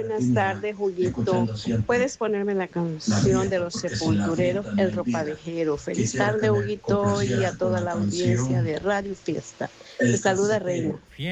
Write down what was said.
buenas tardes, Juguito. Puedes ponerme la canción de Los Sepultureros, El Ropavejero. Feliz tarde, Huguito, y a toda la audiencia de Radio Fiesta. Te saluda Reina.